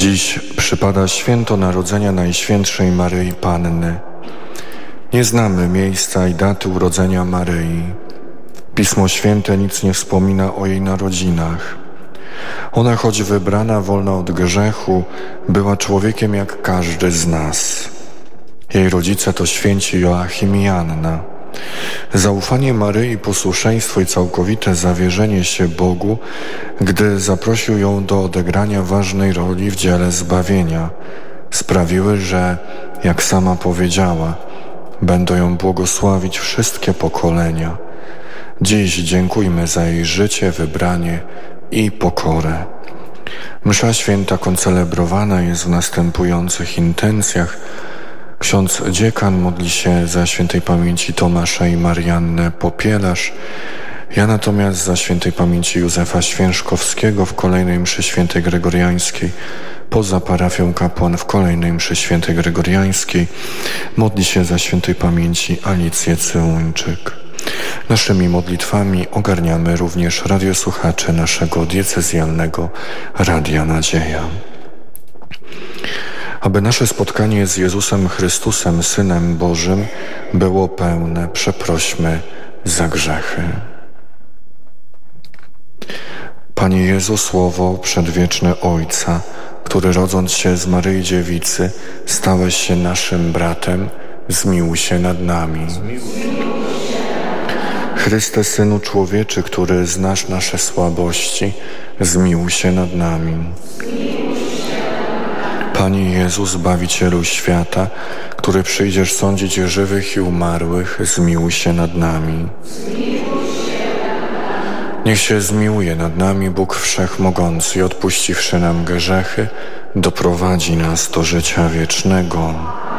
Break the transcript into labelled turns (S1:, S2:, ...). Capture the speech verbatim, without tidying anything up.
S1: Dziś przypada święto Narodzenia Najświętszej Maryi Panny. Nie znamy miejsca i daty urodzenia Maryi. Pismo Święte nic nie wspomina o jej narodzinach. Ona, choć wybrana, wolna od grzechu, była człowiekiem jak każdy z nas. Jej rodzice to święci Joachim i Anna. Zaufanie Maryi, posłuszeństwo i całkowite zawierzenie się Bogu, gdy zaprosił ją do odegrania ważnej roli w dziele zbawienia, sprawiły, że, jak sama powiedziała, będą ją błogosławić wszystkie pokolenia. Dziś dziękujmy za jej życie, wybranie i pokorę. Msza święta koncelebrowana jest w następujących intencjach. Ksiądz dziekan modli się za świętej pamięci Tomasza i Mariannę Popielarz. Ja natomiast za świętej pamięci Józefa Świężkowskiego w kolejnej mszy świętej gregoriańskiej. Poza parafią kapłan w kolejnej mszy świętej gregoriańskiej modli się za świętej pamięci Alicję Cyłuńczyk. Naszymi modlitwami ogarniamy również radiosłuchacze naszego diecezjalnego Radia Nadzieja. Aby nasze spotkanie z Jezusem Chrystusem, Synem Bożym, było pełne, przeprośmy za grzechy. Panie Jezu, Słowo przedwieczne Ojca, który rodząc się z Maryi Dziewicy, stałeś się naszym bratem, zmiłuj się nad nami. Chryste, Synu Człowieczy, który znasz nasze słabości, zmiłuj się nad nami. Panie Jezu, Zbawicielu świata, który przyjdziesz sądzić żywych i umarłych, zmiłuj się nad nami. Niech się zmiłuje nad nami Bóg Wszechmogący i odpuściwszy nam grzechy, doprowadzi nas do życia wiecznego.